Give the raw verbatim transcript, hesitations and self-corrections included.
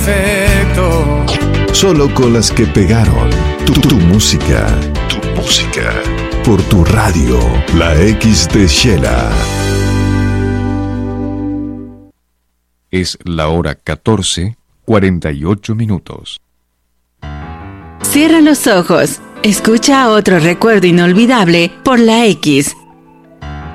Perfecto. Solo con las que pegaron. Tu, tu música. Tu música. Por tu radio. La X de Shela. Es la hora catorce, cuarenta y ocho minutos. Cierra los ojos. Escucha otro recuerdo inolvidable por la X